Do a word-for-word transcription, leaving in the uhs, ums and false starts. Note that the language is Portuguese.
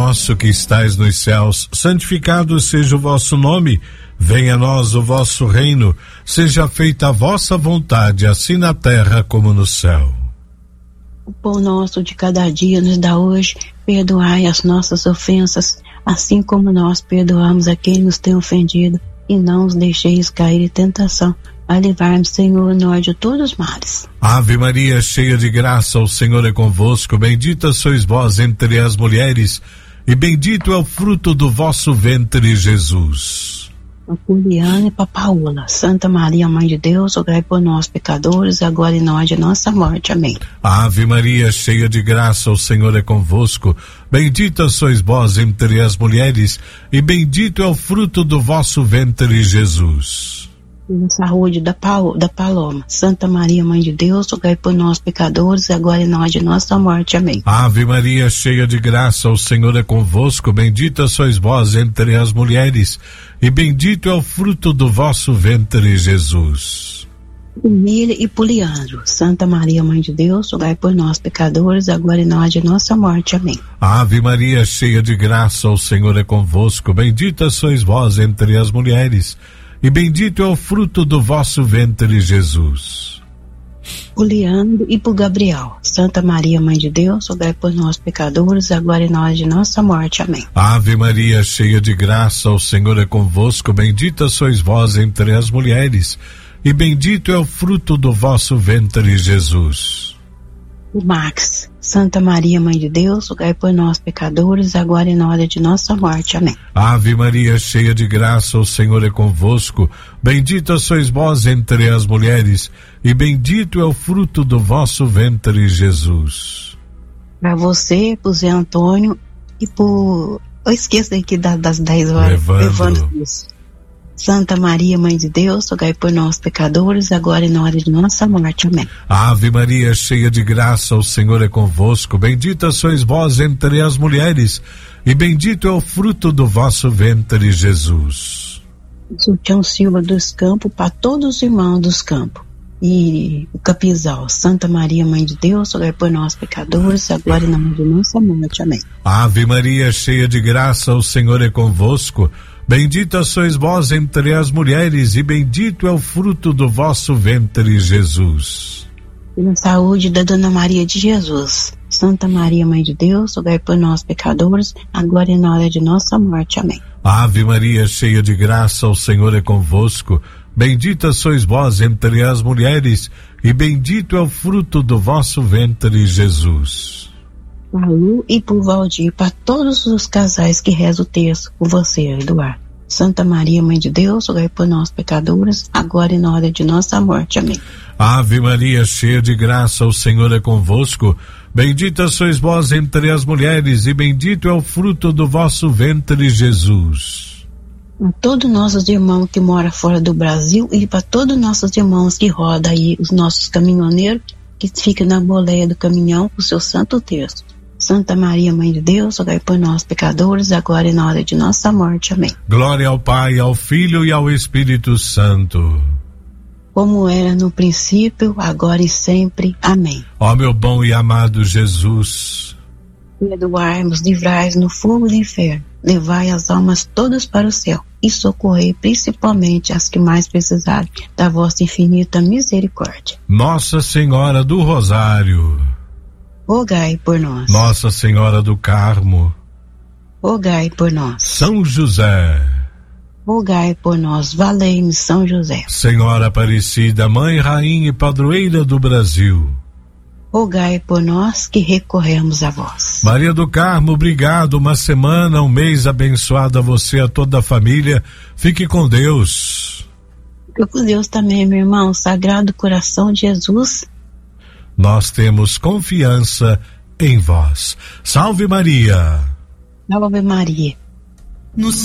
nosso que estais nos céus, santificado seja o vosso nome. Venha a nós o vosso reino. Seja feita a vossa vontade, assim na terra como no céu. O pão nosso de cada dia nos dá hoje. Perdoai as nossas ofensas, assim como nós perdoamos a quem nos tem ofendido. E não os deixeis cair em tentação. A livrar-nos, Senhor, nós de todos os males. Ave Maria, cheia de graça, o Senhor é convosco. Bendita sois vós entre as mulheres, e bendito é o fruto do vosso ventre, Jesus. A Juliana e para Paola. Santa Maria, Mãe de Deus, rogai por nós, pecadores, agora e na hora de nossa morte. Amém. Ave Maria, cheia de graça, o Senhor é convosco. Bendita sois vós entre as mulheres, e bendito é o fruto do vosso ventre, Jesus. Na saúde da, Paulo, da Paloma. Santa Maria, Mãe de Deus, rogai por nós, pecadores, agora e na hora de nossa morte. Amém. Ave Maria, cheia de graça, o Senhor é convosco. Bendita sois vós entre as mulheres, e bendito é o fruto do vosso ventre, Jesus. Por Miriam e por Leandro. Santa Maria, Mãe de Deus, rogai por nós, pecadores, agora e na hora de nossa morte. Amém. Ave Maria, cheia de graça, o Senhor é convosco. Bendita sois vós entre as mulheres, e bendito é o fruto do vosso ventre, Jesus. Por Leandro e por Gabriel. Santa Maria, Mãe de Deus, rogai por nós, pecadores, agora e na hora de nossa morte. Amém. Ave Maria, cheia de graça, o Senhor é convosco. Bendita sois vós entre as mulheres, e bendito é o fruto do vosso ventre, Jesus. Por Max. Santa Maria, Mãe de Deus, rogai por nós, pecadores, agora e na hora de nossa morte. Amém. Ave Maria, cheia de graça, o Senhor é convosco. Bendita sois vós entre as mulheres, e bendito é o fruto do vosso ventre, Jesus. Para você, por Zé Antônio e por... Eu esqueço aqui da, das dez horas. Evandro. Evandro. Santa Maria, Mãe de Deus, rogai por nós, pecadores, agora e na hora de nossa morte. Amém. Ave Maria, cheia de graça, o Senhor é convosco. Bendita sois vós entre as mulheres, e bendito é o fruto do vosso ventre, Jesus. Sultião Silva dos Campos, para todos os irmãos dos Campos. E o Capizal. Santa Maria, Mãe de Deus, rogai por nós, pecadores, agora e na hora de nossa morte. Amém. Ave Maria, cheia de graça, o Senhor é convosco. Bendita sois vós entre as mulheres, e bendito é o fruto do vosso ventre, Jesus. E na saúde da Dona Maria de Jesus. Santa Maria, Mãe de Deus, rogai por nós, pecadores, agora e na hora de nossa morte. Amém. Ave Maria, cheia de graça, o Senhor é convosco. Bendita sois vós entre as mulheres, e bendito é o fruto do vosso ventre, Jesus. Paulo e por Valdir, para todos os casais que rezam o terço, por você, Eduardo. Santa Maria, Mãe de Deus, rogai por nós, pecadores, agora e na hora de nossa morte. Amém. Ave Maria, cheia de graça, o Senhor é convosco. Bendita sois vós entre as mulheres, e bendito é o fruto do vosso ventre, Jesus. A todos nossos irmãos que moram fora do Brasil, e para todos nossos irmãos que rodam aí, os nossos caminhoneiros, que ficam na boleia do caminhão com o seu santo terço. Santa Maria, Mãe de Deus, rogai por nós, pecadores, agora e na hora de nossa morte. Amém. Glória ao Pai, ao Filho e ao Espírito Santo. Como era no princípio, agora e sempre. Amém. Ó meu bom e amado Jesus, perdoai-nos, livrai-nos no fogo do inferno, levai as almas todas para o céu e socorrei principalmente as que mais precisarem da vossa infinita misericórdia. Nossa Senhora do Rosário, rogai por nós. Nossa Senhora do Carmo, rogai por nós. São José, rogai por nós. Valei-me, São José. Senhora Aparecida, Mãe, Rainha e Padroeira do Brasil, rogai por nós que recorremos a vós. Maria do Carmo, obrigado. Uma semana, um mês abençoado a você, a toda a família. Fique com Deus. Fique com Deus também, meu irmão. Sagrado Coração de Jesus, nós temos confiança em vós. Salve Maria. Salve Maria. No